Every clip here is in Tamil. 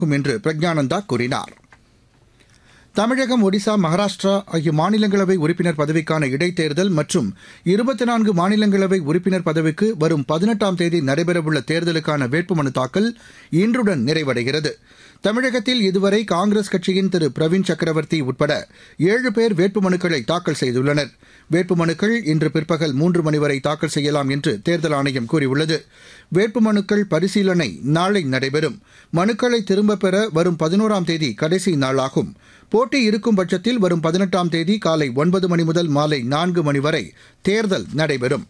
என்று பிரக்ஞானந்தா கூறினார். தமிழகம், ஒடிசா, மகாராஷ்டிரா ஆகிய மாநிலங்களவை உறுப்பினர் பதவிக்கான இடைத்தேர்தல் மற்றும் 24 மாநிலங்களவை உறுப்பினர் பதவிக்கு வரும் 18ஆம் தேதி நடைபெறவுள்ள தேர்தலுக்கான வேட்புமனு தாக்கல் இன்றுடன் நிறைவடைகிறது. தமிழகத்தில் இதுவரை காங்கிரஸ் கட்சியின் திரு பிரவீன் சக்கரவர்த்தி உட்பட 7 பேர் வேட்புமனுக்களை தாக்கல் செய்துள்ளனர். வேட்புமனுக்கள் இன்று பிற்பகல் 3 மணி வரை தாக்கல் செய்யலாம் என்று தேர்தல் ஆணையம் கூறியுள்ளது. வேட்புமனுக்கள் பரிசீலனை நாளை நடைபெறும். மனுக்களை திரும்பப் பெற வரும் 11ஆம் தேதி கடைசி நாளாகும். போட்டி இருக்கும் பட்சத்தில் வரும் 18ஆம் தேதி காலை 9 மணி முதல் மாலை 4 மணி வரை தேர்தல் நடைபெறும்.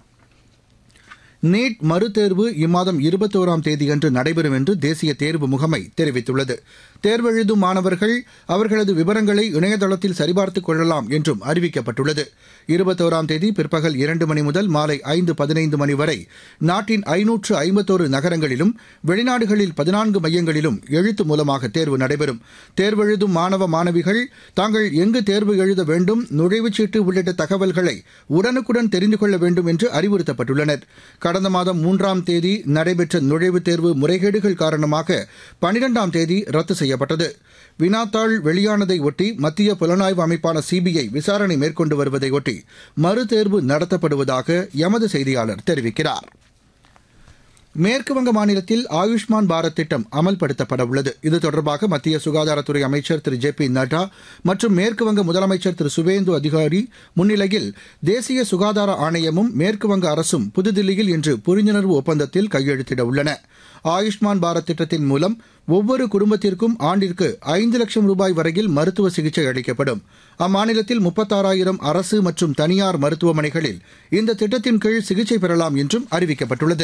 நீட் மறுதேர்வு இம்மாதம் 21ஆம் தேதியன்று நடைபெறும் என்று தேசிய தேர்வு முகமை தெரிவித்துள்ளது. தேர்வெழுதும் மாணவர்கள் அவர்களது விவரங்களை இணையதளத்தில் சரிபார்த்துக் கொள்ளலாம் என்றும் அறிவிக்கப்பட்டுள்ளது. 21ஆம் தேதி பிற்பகல் 2 மணி முதல் மாலை 5:15 மணி வரை நாட்டின் 551 நகரங்களிலும் வெளிநாடுகளில் 14 மையங்களிலும் எழுத்து மூலமாக தேர்வு நடைபெறும். தேர்வெழுதும் மாணவ மாணவிகள் தாங்கள் எங்கு தேர்வு எழுத வேண்டும், நுழைவுச்சீட்டு உள்ளிட்ட தகவல்களை உடனுக்குடன் தெரிந்து கொள்ள வேண்டும் என்று அறிவுறுத்தப்பட்டுள்ளனர். கடந்த மாதம் 3ஆம் தேதி நடைபெற்ற நுழைவுத் தேர்வு முறைகேடுகள் காரணமாக 12ஆம் தேதி ரத்து செய்யப்பட்டது. வினாத்தாள் வெளியானதை ஒட்டி மத்திய புலனாய்வு அமைப்பான சிபிஐ விசாரணை மேற்கொண்டு வருவதை ஒட்டி மறுதேர்வு நடத்தப்படுவதாக எமது செய்தியாளர் தெரிவிக்கிறார். மேற்குவங்க மாநிலத்தில் ஆயுஷ்மான் பாரத் திட்டம் அமல்படுத்தப்பட உள்ளது. இது தொடர்பாக மத்திய சுகாதாரத்துறை அமைச்சர் திரு ஜே பி நட்டா மற்றும் மேற்குவங்க முதலமைச்சர் திரு சுவேந்து அதிகாரி முன்னிலையில் தேசிய சுகாதார ஆணையமும் மேற்குவங்க அரசும் புதுதில்லியில் இன்று புரிந்துணர்வு ஒப்பந்தத்தில் கையெழுத்திட உள்ளன. ஆயுஷ்மான் பாரத் திட்டத்தின் மூலம் ஒவ்வொரு குடும்பத்திற்கும் ஆண்டிற்கு 5 லட்சம் ரூபாய் வரையில் மருத்துவ சிகிச்சை அளிக்கப்படும். அம்மாநிலத்தில் 36,000 அரசு மற்றும் தனியார் மருத்துவமனைகளில் இந்த திட்டத்தின் கீழ் சிகிச்சை பெறலாம் என்றும் அறிவிக்கப்பட்டுள்ளது.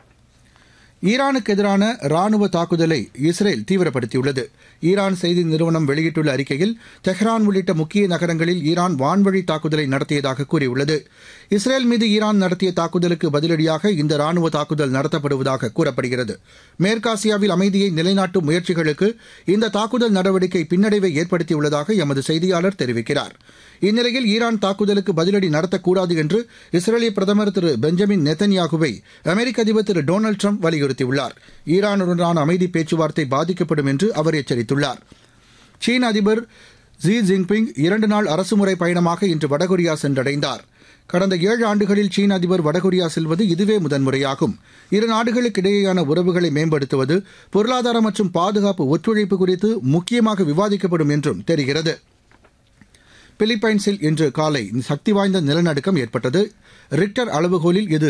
ஈரானுக்கு எதிரான ராணுவ தாக்குதலை இஸ்ரேல் தீவிரப்படுத்தியுள்ளது. ஈரான் செய்தி நிறுவனம் வெளியிட்டுள்ள அறிக்கையில் தெஹ்ரான் உள்ளிட்ட முக்கிய நகரங்களில் ஈரான் வான்வழி தாக்குதலை நடத்தியதாக கூறியுள்ளது. இஸ்ரேல் மீது ஈரான் நடத்திய தாக்குதலுக்கு பதிலடியாக இந்த ராணுவ தாக்குதல் நடத்தப்படுவதாக கூறப்படுகிறது. மேற்காசியாவில் அமைதியை நிலைநாட்டும் முயற்சிகளுக்கு இந்த தாக்குதல் நடவடிக்கை பின்னடைவை ஏற்படுத்தியுள்ளதாக எமது செய்தியாளர் தெரிவிக்கிறார். இந்நிலையில் ஈரான் தாக்குதலுக்கு பதிலடி நடத்தக்கூடாது என்று இஸ்ரேலிய பிரதமர் திரு பெஞ்சமின் நெத்தன்யாகுவை அமெரிக்க அதிபர் திரு டொனால்டு ட்ரம்ப் வலியுறுத்தியுள்ளார். ஈரானுடனான அமைதி பேச்சுவார்த்தை பாதிக்கப்படும் என்று அவர் எச்சரித்துள்ளார். சீன அதிபர் ஜி ஜின்பிங் 2 நாள் அரசுமுறை பயணமாக இன்று வடகொரியா சென்றடைந்தார். கடந்த 7 ஆண்டுகளில் சீன அதிபர் வடகொரியா செல்வது இதுவே முதன்முறையாகும். இரு நாடுகளுக்கிடையேயான உறவுகளை மேம்படுத்துவது, பொருளாதார மற்றும் பாதுகாப்பு ஒத்துழைப்பு குறித்து முக்கியமாக விவாதிக்கப்படும் என்றும் தெரிகிறது. பிலிப்பைன்ஸில் இன்று காலை சக்தி வாய்ந்த நிலநடுக்கம் ஏற்பட்டது. ரிக்டர் அளவுகோலில் இது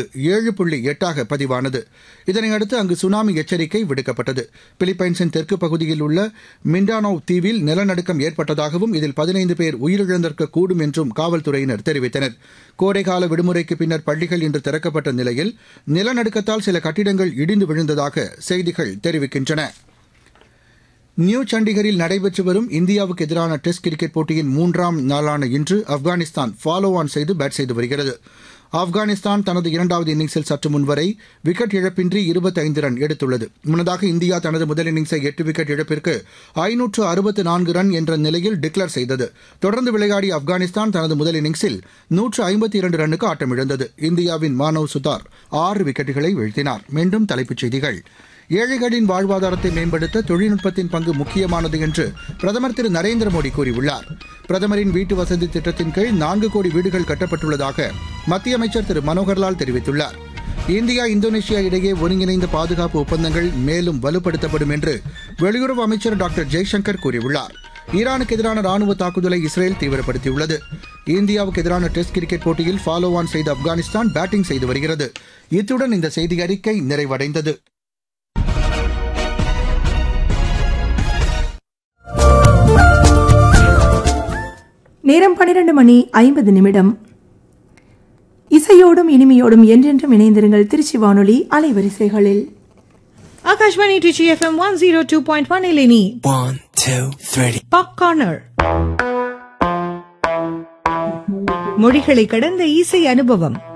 7.8 பதிவானது. இதனையடுத்து அங்கு சுனாமி எச்சரிக்கை விடுக்கப்பட்டது. பிலிப்பைன்ஸின் தெற்கு பகுதியில் உள்ள மிண்டானோ தீவில் நிலநடுக்கம் ஏற்பட்டதாகவும் இதில் 15 பேர் உயிரிழந்திருக்கக்கூடும் என்றும் காவல்துறையினர் தெரிவித்தனர். கோடைக்கால விடுமுறைக்கு பின்னர் பள்ளிகள் இன்று திறக்கப்பட்ட நிலையில் நிலநடுக்கத்தால் சில கட்டிடங்கள் இடிந்து விழுந்ததாக செய்திகள் தெரிவிக்கின்றன. நியூ சண்டிகரில் நடைபெற்று வரும் இந்தியாவுக்கு எதிரான டெஸ்ட் கிரிக்கெட் போட்டியின் 3ஆம் நாளான இன்று ஆப்கானிஸ்தான் ஃபாலோ ஆன் செய்து பேட் செய்து வருகிறது. ஆப்கானிஸ்தான் தனது 2வது இன்னிங்ஸில் சற்று முன்வரை விக்கெட் இழப்பின்றி 25 ரன் எடுத்துள்ளது. முன்னதாக இந்தியா தனது முதல் இன்னிங்ஸை 8 விக்கெட் இழப்பிற்கு 564 ரன் என்ற நிலையில் டிக்ளேர் செய்தது. தொடர்ந்து விளையாடிய ஆப்கானிஸ்தான் தனது முதல் இன்னிங்ஸில் 152 ரன்னுக்கு ஆட்டமிழந்தது. இந்தியாவின் மானவ் சுதார் 6 விக்கெட்டுகளை வீழ்த்தினார். மீண்டும் தலைப்புச் செய்திகள். ஏழைகளின் வாழ்வாதாரத்தை மேம்படுத்த தொழில்நுட்பத்தின் பங்கு முக்கியமானது என்று பிரதமர் திரு நரேந்திர மோடி கூறியுள்ளார். பிரதமரின் வீட்டு வசதி திட்டத்தின் கீழ் 4 கோடி வீடுகள் கட்டப்பட்டுள்ளதாக மத்திய அமைச்சர் திரு மனோகர்லால் தெரிவித்துள்ளார். இந்தியா இந்தோனேஷியா இடையே ஒருங்கிணைந்த பாதுகாப்பு ஒப்பந்தங்கள் மேலும் வலுப்படுத்தப்படும் என்று வெளியுறவு அமைச்சர் டாக்டர் ஜெய்சங்கர் கூறியுள்ளார். ஈரானுக்கு எதிரான ராணுவ தாக்குதலை இஸ்ரேல் தீவிரப்படுத்தியுள்ளது. இந்தியாவுக்கு எதிரான டெஸ்ட் கிரிக்கெட் போட்டியில் ஃபாலோ ஆன் செய்த ஆப்கானிஸ்தான் பேட்டிங் செய்து வருகிறது. இத்துடன் இந்த செய்தி அறிக்கை நிறைவடைந்தது. நேரம் 12:50. இசையோடும் இனிமையோடும் என்றென்றும் இணைந்திருங்கள். திருச்சி வானொலி அலைவரிசைகளில் Akashvani Trichy FM 102.1 இலினி 1 2 3 pop corner. மொழிகளை கடந்த இசை அனுபவம்.